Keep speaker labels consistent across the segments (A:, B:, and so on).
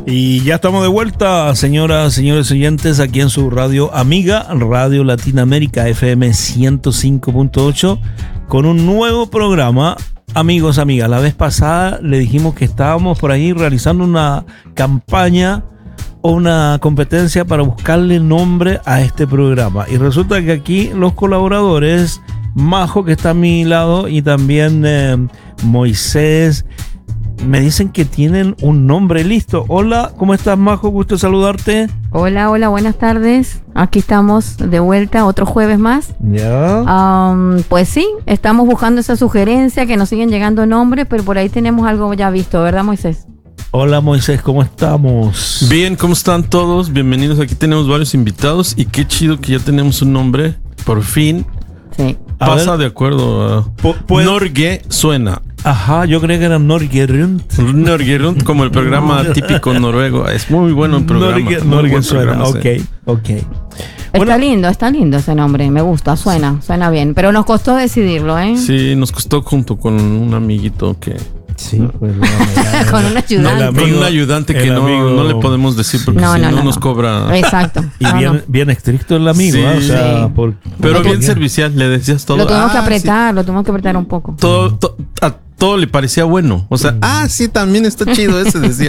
A: Y ya estamos de vuelta, señoras, señores oyentes, aquí en su radio amiga, Radio Latinoamérica FM 105.8, con un nuevo programa. Amigos, amigas, la vez pasada le dijimos que estábamos por ahí realizando una campaña o una competencia para buscarle nombre a este programa. Y resulta que aquí los colaboradores, Majo, que está a mi lado, y también Moisés, me dicen que tienen un nombre listo. Hola, ¿cómo estás, Majo? Gusto saludarte.
B: Hola, buenas tardes. Aquí estamos de vuelta, otro jueves más.
A: Ya.
B: Pues sí, estamos buscando esa sugerencia, que nos siguen llegando nombres, pero por ahí tenemos algo ya visto, ¿verdad, Moisés?
A: Hola, Moisés, ¿cómo estamos?
C: Bien, ¿cómo están todos? Bienvenidos. Aquí tenemos varios invitados y qué chido que ya tenemos un nombre. Por fin.
B: Sí.
C: Pasa de acuerdo a Norge Suena.
A: Ajá, yo creía que era Norge Rundt.
C: Norge Rundt, como el programa típico noruego. Es muy bueno el programa.
A: Norge Suena, ok.
B: Está lindo ese nombre, me gusta, suena bien. Pero nos costó decidirlo, ¿eh?
C: Sí, nos costó junto con un amiguito que...
A: Sí, pues
B: con un ayudante.
C: Con un ayudante que no le podemos decir porque si no nos cobra.
B: Exacto.
A: Y bien estricto el amigo,
C: sí,
A: o sea,
C: sí. Pero bien servicial, le decías todo.
B: Lo tuvimos que apretar un poco.
C: A todo le parecía bueno. O sea, sí, también está chido ese, decía.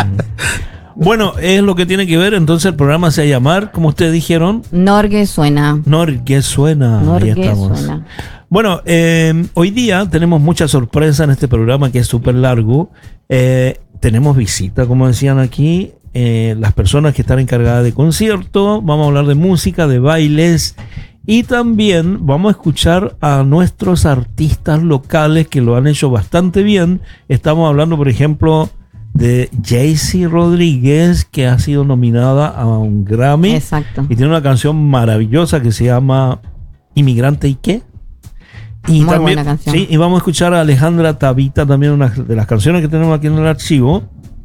A: Bueno, es lo que tiene que ver, entonces el programa se va a llamar, como ustedes dijeron,
B: Norge Suena.
A: Norge Suena.
B: Norge
A: Ahí estamos.
B: Suena.
A: Bueno, hoy día tenemos mucha sorpresa en este programa que es súper largo. Tenemos visita, como decían aquí, las personas que están encargadas de concierto. Vamos a hablar de música, de bailes. Y también vamos a escuchar a nuestros artistas locales que lo han hecho bastante bien. Estamos hablando, por ejemplo, de Jaycee Rodríguez, que ha sido nominada a un Grammy.
B: Exacto.
A: Y tiene una canción maravillosa que se llama ¿Inmigrante y qué? Y
B: muy
A: también,
B: buena canción.
A: Sí, y vamos a escuchar a Alejandra Tabita, también una de las canciones que tenemos aquí en el archivo.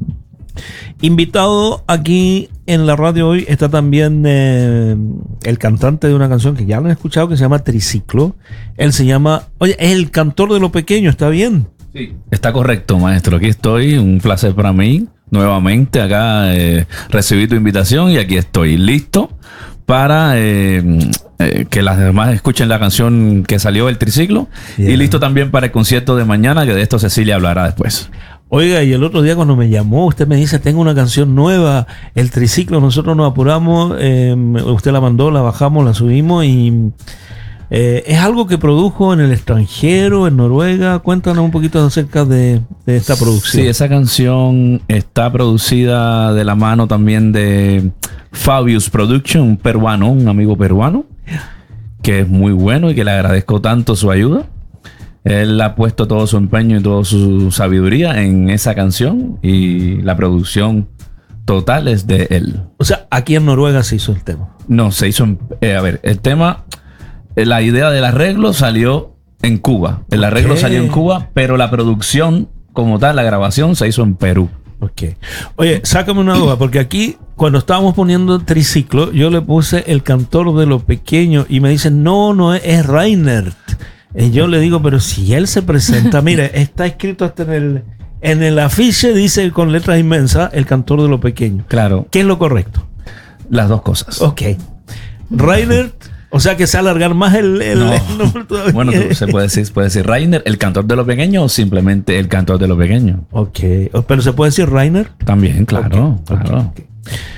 A: Invitado aquí en la radio hoy está también el cantante de una canción que ya lo han escuchado, que se llama Triciclo. Él se llama, es el cantor de lo pequeño, ¿está bien?
D: Sí, está correcto, maestro. Aquí estoy, un placer para mí. Nuevamente acá recibí tu invitación y aquí estoy listo para que las demás escuchen la canción que salió, El Triciclo.
A: Yeah.
D: Y listo también para el concierto de mañana, que de esto Cecilia hablará después.
A: Oiga, y el otro día cuando me llamó, usted me dice, tengo una canción nueva, El Triciclo. Nosotros nos apuramos, usted la mandó, la bajamos, la subimos y... es algo que produjo en el extranjero, en Noruega. Cuéntanos un poquito acerca de esta producción.
D: Sí, esa canción está producida de la mano también de Fabius Production, un peruano, un amigo peruano, que es muy bueno y que le agradezco tanto su ayuda. Él ha puesto todo su empeño y toda su sabiduría en esa canción y la producción total es de él.
A: O sea, aquí en Noruega se hizo el tema.
D: No, se hizo el tema... La idea del arreglo salió en Cuba. El arreglo salió en Cuba, pero la producción como tal, la grabación, se hizo en Perú.
A: Ok. Oye, sácame una duda, porque aquí, cuando estábamos poniendo Triciclo, yo le puse El Cantor de lo Pequeño y me dicen, no es Reinert. Y yo le digo, pero si él se presenta, mire, está escrito hasta en el afiche, dice con letras inmensas, El Cantor de lo Pequeño.
D: Claro.
A: ¿Qué es lo correcto?
D: Las dos cosas.
A: Ok. Reinert. O sea que se va a alargar más el nombre todavía.
D: Bueno, se puede decir Rainer, el cantor de lo pequeño, o simplemente el cantor de lo pequeño.
A: Ok. Pero se puede decir Rainer.
D: También, claro.
A: Okay.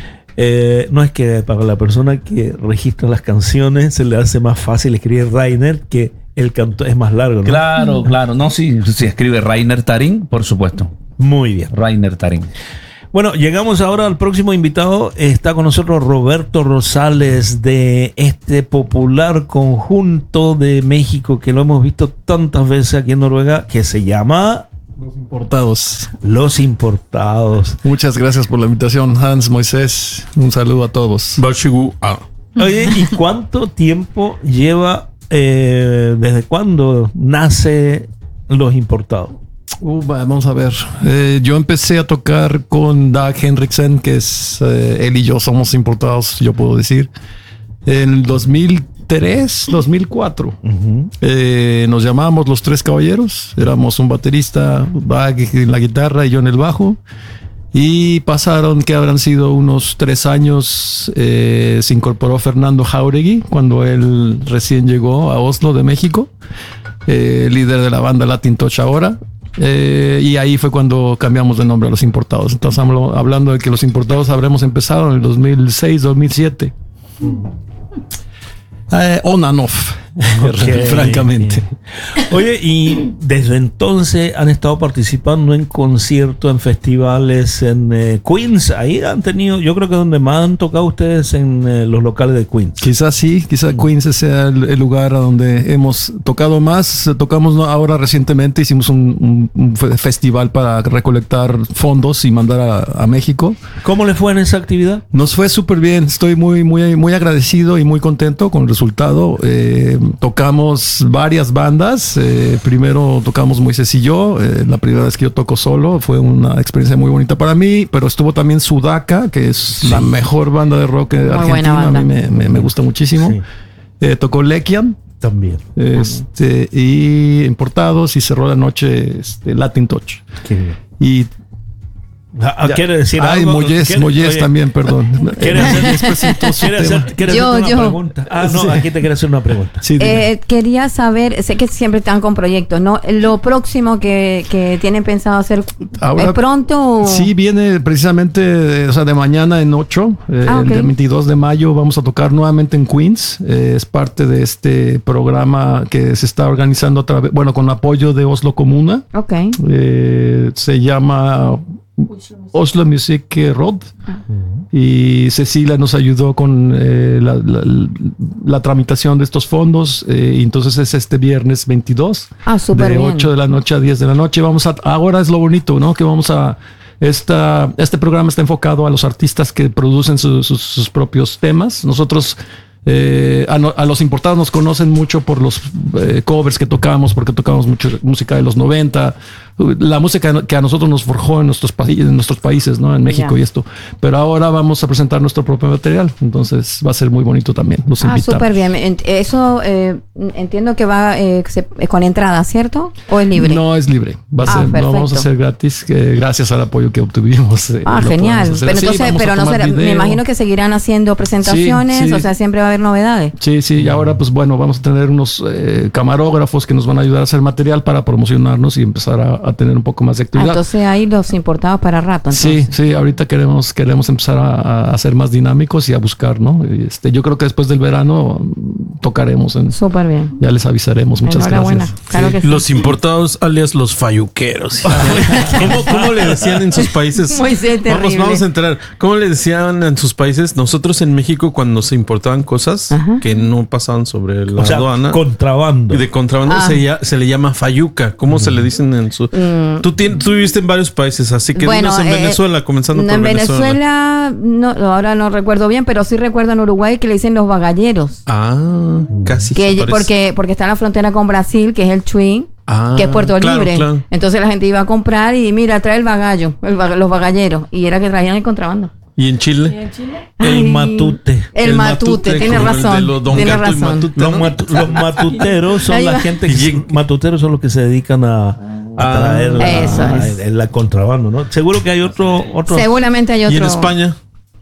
A: No es que para la persona que registra las canciones se le hace más fácil escribir Rainer, que el cantor es más largo, ¿no?
D: Claro. No, sí, si escribe Rainer Tarín, por supuesto.
A: Muy bien.
D: Rainer Tarín.
A: Bueno, llegamos ahora al próximo invitado. Está con nosotros Roberto Rosales, de este popular conjunto de México que lo hemos visto tantas veces aquí en Noruega, que se llama... Los Importados.
E: Muchas gracias por la invitación, Hans, Moisés. Un saludo a todos.
A: Oye, ¿y cuánto tiempo lleva, desde cuándo nace Los Importados?
E: Vamos a ver. Yo empecé a tocar con Dag Henriksen, que es él y yo somos importados, yo puedo decir, en 2003, 2004. Nos llamábamos Los Tres Caballeros. Éramos un baterista, Dag en la guitarra y yo en el bajo. Y pasaron, que habrán sido unos 3 años, se incorporó Fernando Jauregui cuando él recién llegó a Oslo de México, líder de la banda Latin Touch ahora. Y ahí fue cuando cambiamos de nombre a Los Importados. Entonces hablando de que Los Importados habremos empezado en el 2006, 2007. On and off, francamente.
A: Oye, y desde entonces han estado participando en conciertos, en festivales, en Queens. Ahí han tenido, yo creo que donde más han tocado ustedes en los locales de Queens.
E: Quizás sí, quizás Queens sea el lugar a donde hemos tocado más. Tocamos ahora recientemente, hicimos un festival para recolectar fondos y mandar a México.
A: ¿Cómo le fue en esa actividad?
E: Nos fue súper bien, estoy muy agradecido y muy contento con el resultado. Tocamos varias bandas. Primero tocamos Moisés y yo. La primera vez que yo toco solo fue una experiencia muy bonita para mí, pero estuvo también Sudaca, que es la mejor banda de rock de Argentina. A mí me gusta muchísimo. Sí. Tocó Lekian
A: también.
E: Y Importados, y cerró la noche Latin Touch.
A: Qué bien.
E: Y
A: ¿quiere decir algo?
E: Moyes también, perdón.
A: ¿Quiere hacer una pregunta? No, aquí te quiero hacer una pregunta.
B: Sí, quería saber, sé que siempre están con proyectos, ¿no? Lo próximo que tienen pensado hacer, ahora, ¿es pronto?
E: Sí, viene precisamente, de mañana en 8, el 22 de mayo vamos a tocar nuevamente en Queens. Es parte de este programa que se está organizando con apoyo de Oslo Comuna. Se llama Oslo Music Road. Y Cecilia nos ayudó con la tramitación de estos fondos, y entonces es este viernes 22 de 8 de la noche a 10 de la noche. Ahora es lo bonito, ¿no? Que este programa está enfocado a los artistas que producen sus propios temas. Nosotros a Los Importados nos conocen mucho por los covers que tocamos, porque tocamos mucho música de los 90, la música que a nosotros nos forjó en nuestros países, ¿no? En México y esto. Pero ahora vamos a presentar nuestro propio material, entonces va a ser muy bonito también. Los invitamos.
B: Súper bien. Eso entiendo que va con entrada, ¿cierto? ¿O es libre?
E: No, es libre. No vamos a hacer gratis, gracias al apoyo que obtuvimos.
B: Genial. Pero me imagino que seguirán haciendo presentaciones, sí. O sea, siempre va a haber novedades.
E: Sí, y ahora vamos a tener unos camarógrafos que nos van a ayudar a hacer material para promocionarnos y empezar a tener un poco más de actividad.
B: Entonces ahí Los Importados para rato. Entonces.
E: Sí, ahorita queremos empezar a ser más dinámicos y a buscar, ¿no? Yo creo que después del verano tocaremos.
B: Súper bien.
E: Ya les avisaremos. Muchas gracias.
B: Claro que sí.
C: Los Importados, alias los falluqueros. ¿Cómo le decían en sus países?
B: Muy terrible.
C: Vamos a entrar. ¿Cómo le decían en sus países? Nosotros en México, cuando se importaban cosas que no pasaban sobre la aduana.
A: Contrabando.
C: Y de contrabando se le llama fayuca. ¿Cómo se le dicen en su...? Tú viviste en varios países, así que dinos en Venezuela, comenzando por Venezuela.
B: En Venezuela, ahora no recuerdo bien, pero sí recuerdo en Uruguay que le dicen los bagalleros.
C: Casi.
B: Porque está en la frontera con Brasil, que es el Chuy, que es Puerto Libre. Claro. Entonces la gente iba a comprar y mira, trae el bagallo, los bagalleros. Y era que traían el contrabando.
C: ¿Y en Chile?
A: El matute.
B: El matute, tienes razón.
A: Los matuteros son la gente matuteros son los que se dedican a traer la contrabando, ¿no? Seguro que hay otro.
B: Seguramente hay otro.
C: ¿Y en España?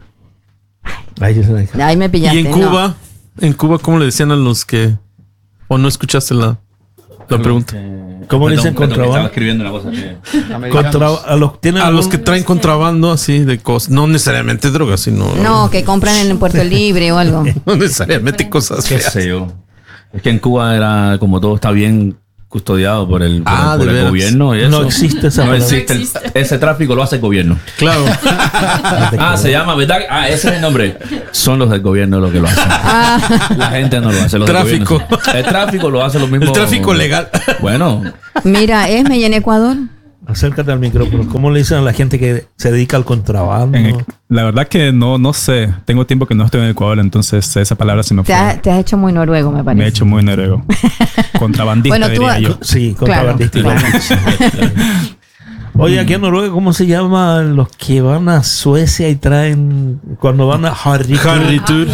B: Ahí me pillaste.
C: ¿Y en Cuba? ¿En Cuba cómo le decían a los que... ¿O no escuchaste la pregunta?
A: ¿Cómo le dicen contrabando?
D: Estaba escribiendo una cosa.
C: A los que traen contrabando así de cosas. No necesariamente drogas, sino...
B: No, que compran en Puerto Libre o algo.
C: No necesariamente cosas feas.
D: ¿Qué sé yo? Es que en Cuba era como todo está bien custodiado por el gobierno y eso.
A: No existe esa
D: ese tráfico lo hace el gobierno.
C: Claro.
D: Se llama, ¿verdad? Ese es el nombre. Son los del gobierno los que lo hacen. La gente no lo hace. Los
C: tráfico.
D: El tráfico lo hace lo mismo.
C: El tráfico legal.
D: Bueno.
B: Mira, Esme, ¿y en Ecuador?
A: Acércate al micrófono. ¿Cómo le dicen a la gente que se dedica al contrabando?
F: La verdad que no sé. Tengo tiempo que no estoy en Ecuador, entonces esa palabra se me fue.
B: Te has hecho muy noruego, me parece.
F: Me he hecho muy noruego. Contrabandista, diría yo.
A: Sí, contrabandista. Claro. Oye, aquí en Noruega, ¿cómo se llama los que van a Suecia y traen cuando van a Harry-Tour?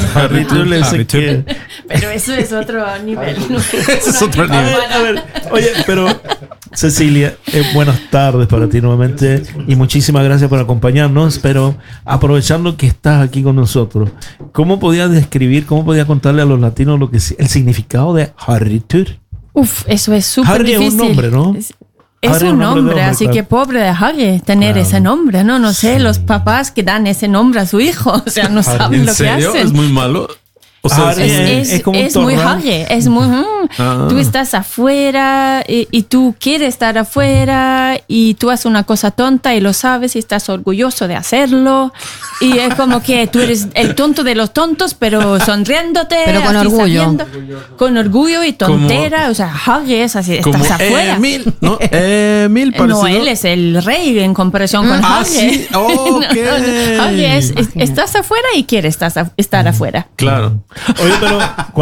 G: Pero eso es otro nivel. ¿No?
A: Eso es otro nivel. A ver, oye, pero Cecilia, buenas tardes para ti nuevamente y muchísimas gracias por acompañarnos, pero aprovechando que estás aquí con nosotros, ¿cómo podías describir, cómo podías contarle a los latinos lo que es el significado de Harry-Tur?
G: Eso es súper difícil.
A: Harry es un nombre, ¿no?
G: Es un nombre, así que pobre de Harry tener ese nombre, ¿no? No sé, los papás que dan ese nombre a su hijo, o sea, no saben lo que hacen.
C: ¿En serio? ¿Es muy malo? O sea,
G: es muy Harry, es muy... Tú estás afuera y tú quieres estar afuera y tú haces una cosa tonta y lo sabes y estás orgulloso de hacerlo y es como que tú eres el tonto de los tontos pero sonriéndote,
B: pero con orgullo.
G: Con orgullo y tontera, o sea, Harry es así, estás afuera.
C: Emil, ¿no? Emil parecido.
G: No, él es el rey en comparación con Harry.
C: Sí, okay.
G: Harry estás afuera y quieres estar afuera.
C: Claro.
A: Oye, pero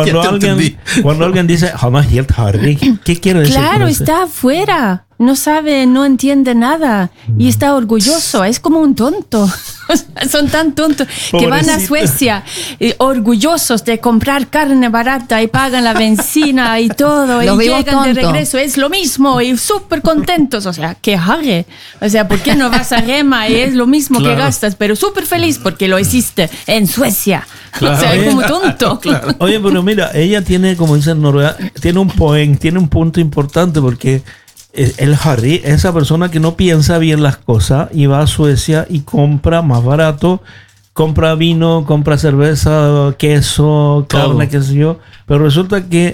A: cuando alguien dice jamás hielt Harry, ¿qué quiere decir?
G: Claro, está afuera, no sabe, no entiende nada y está orgulloso, es como un tonto. Son tan tontos que van a Suecia orgullosos de comprar carne barata y pagan la benzina y todo y llegan de regreso, es lo mismo y súper contentos, o sea, que Harry, o sea, ¿por qué no vas a Rema y es lo mismo que gastas, pero súper feliz porque lo hiciste en Suecia? Claro. O sea, es como tonto.
A: Claro. Oye, pero mira, ella tiene, como dicen en Noruega, tiene un punto importante porque el Harry es esa persona que no piensa bien las cosas y va a Suecia y compra más barato, compra vino, compra cerveza, queso, carne, qué sé yo, pero resulta que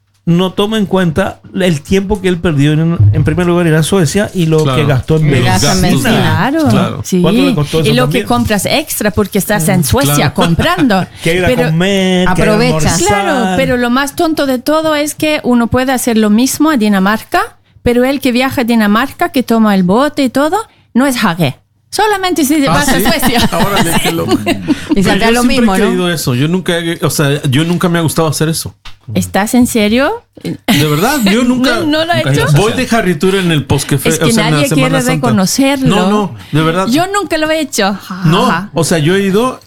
A: no toma en cuenta el tiempo que él perdió en primer lugar ir a Suecia y lo que gastó en benzina.
G: Claro. Sí.
A: ¿Cuánto le costó eso? Y
G: lo también? Que compras extra porque estás en Suecia comprando.
A: Que ir a comer,
B: aprovechas.
G: Claro, pero lo más tonto de todo es que uno puede hacer lo mismo a Dinamarca, pero el que viaja a Dinamarca, que toma el bote y todo, no es Harry. Solamente si vas a Suecia.
C: Ahora que lo...
B: Y saldrá lo mismo,
C: he querido eso. Yo nunca me ha gustado hacer eso.
G: ¿Estás en serio?
C: De verdad, yo nunca.
G: ¿No lo he hecho?
C: Voy de Harry-Tur en el Posquefé.
G: Es que nadie quiere reconocerlo.
C: No, de verdad.
G: Yo nunca lo he hecho.
C: No, o sea, yo he ido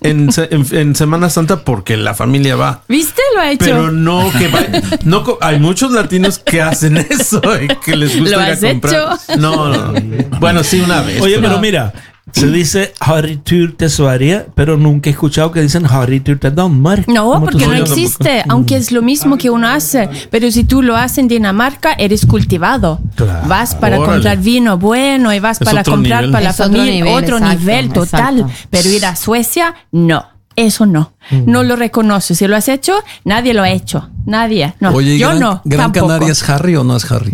C: en Semana Santa porque la familia va.
G: ¿Viste? Lo he hecho.
C: Pero no que vaya. No, hay muchos latinos que hacen eso y que les gusta ir a comprar.
G: ¿Lo has hecho?
C: No. Bueno, sí, una vez.
A: Oye, pero mira. Se dice Harry-Tur till Sverige, pero nunca he escuchado que dicen Harry-Tur till Danmark.
G: No, porque no existe, aunque es lo mismo que uno hace. Pero si tú lo haces en Dinamarca, eres cultivado. Claro. Vas para comprar vino bueno y vas para comprar para la familia. Otro nivel total. Exacto. Pero ir a Suecia, no. Eso no. No lo reconoce. Si lo has hecho, nadie lo ha hecho. Nadie. No.
E: Oye,
G: yo no.
E: ¿Gran Canaria es Harry o no es Harry?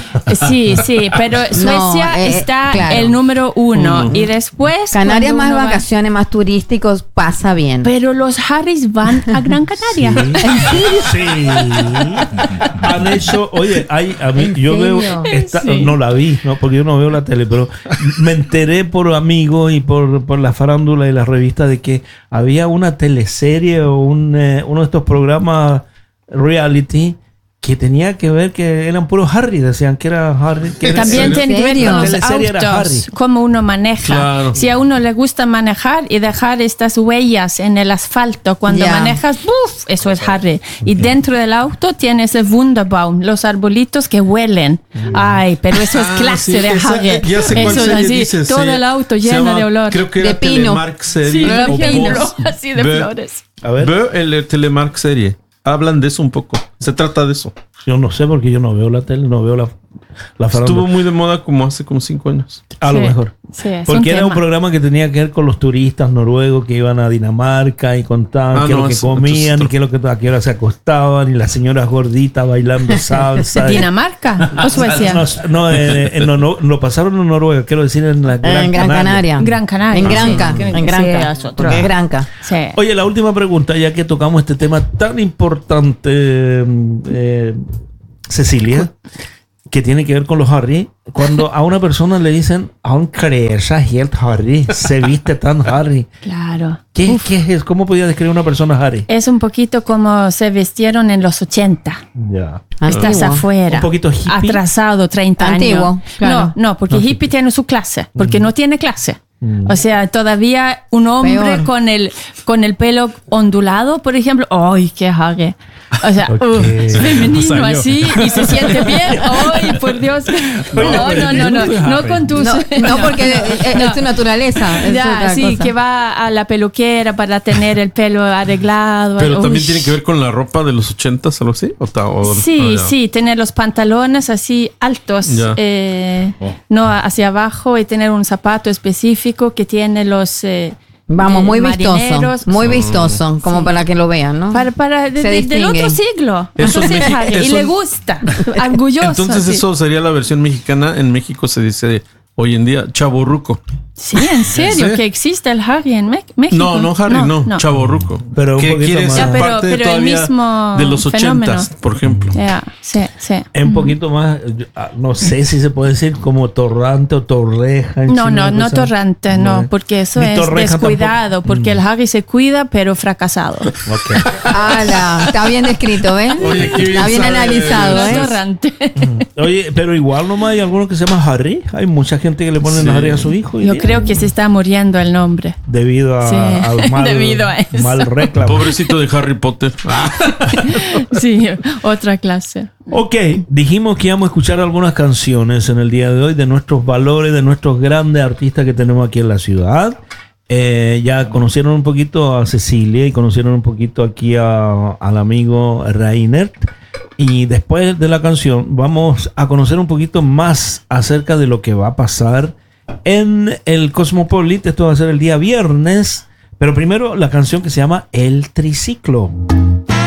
G: Sí, pero Suecia está el número 1. Y después...
B: Canarias más vacaciones, más turísticos, pasa bien.
G: Pero los Harrys van a Gran Canaria.
A: Sí. Han hecho... Oye, yo veo... No la vi, ¿no? Porque yo no veo la tele, pero me enteré por amigos y por la farándula y la revista de que había una teleserie o uno de estos programas reality que tenía que ver que eran puros Harry, decían que era Harry. Que
G: también tiene que ver con los autos, cómo uno maneja. Claro. Si a uno le gusta manejar y dejar estas huellas en el asfalto cuando manejas, ¡buf! Eso es Harry. Y dentro del auto tiene ese Wunderbaum, los arbolitos que huelen. Ay, pero eso es clase de Harry.
C: Ya sé cuál
G: eso
C: serie dices,
G: todo el auto lleno de olor.
C: Creo que era
G: de pino.
C: Telemark serie.
G: Sí, de pino, así de flores.
A: A ver.
C: Veo el Telemark serie. Hablan de eso un poco. Se trata de eso.
A: Yo no sé porque yo no veo la tele, no veo la farándula.
C: Estuvo muy de moda como hace 5 años.
A: A lo mejor.
G: Sí,
A: porque era un programa que tenía que ver con los turistas noruegos que iban a Dinamarca y contaban qué es lo que comían y qué es lo que a qué hora se acostaban y las señoras gorditas bailando salsa.
G: ¿Dinamarca o Suecia?
A: Lo pasaron en Noruega, quiero decir en la
B: Gran Canaria.
G: Gran Canaria.
B: En Granca. En Granca.
G: Sí,
B: Granca.
G: Sí.
A: Oye, la última pregunta, ya que tocamos este tema tan importante, Cecilia, que tiene que ver con los Harry. Cuando a una persona le dicen, aún crees helt Harry, se viste tan Harry.
G: Claro.
A: ¿Qué es? ¿Cómo podía describir una persona Harry?
G: Es un poquito como se vistieron en los 80.
A: Ya.
G: Estás afuera.
A: Un poquito hippie.
G: Atrasado, 30
B: Antiguo,
G: años.
B: Claro.
G: No, porque hippie tiene su clase, porque no tiene clase. O sea, todavía un hombre con el pelo ondulado, por ejemplo, ¡ay, qué Harry! O sea, femenino así y se siente bien. ¡Ay, por Dios! No con tus...
B: No, porque es tu naturaleza.
G: Ya, sí, cosa. Que va a la peluquera para tener el pelo arreglado.
C: Pero también tiene que ver con la ropa de los 80s, algo así.
G: Sí, tener los pantalones así altos, no hacia abajo, y tener un zapato específico que tiene los...
B: Vamos, muy vistoso, como para que lo vean, ¿no?
G: Del otro siglo. Y le gusta, orgulloso.
C: Entonces eso sería la versión mexicana. En México se dice hoy en día chavorruco.
G: Sí, en serio, que existe el Harry en México.
C: No, Harry no. Chavorruco.
A: Pero
C: que quiere ser parte
G: pero
C: todavía
G: el mismo
C: de los 80s, por ejemplo.
G: Sí.
A: Un poquito más, no sé si se puede decir como torrante o torreja.
G: No torrante, no, porque eso es descuidado, porque el Harry se cuida, pero fracasado.
A: Okay.
B: Está bien descrito, ¿ves? Está bien analizado, ¿eh?
G: Torrante.
A: Oye, pero igual nomás hay algunos que se llaman Harry. Hay mucha gente que le ponen Harry a su hijo.
G: Yo creo que se está muriendo el nombre.
A: Debido al mal reclamo.
C: Pobrecito de Harry Potter.
G: Sí, otra clase.
A: Ok, dijimos que íbamos a escuchar algunas canciones en el día de hoy de nuestros valores, de nuestros grandes artistas que tenemos aquí en la ciudad. Ya conocieron un poquito a Cecilia y conocieron un poquito aquí al amigo Rainer. Y después de la canción vamos a conocer un poquito más acerca de lo que va a pasar en el Cosmopolit. Esto va a ser el día viernes. Pero primero la canción que se llama El Triciclo.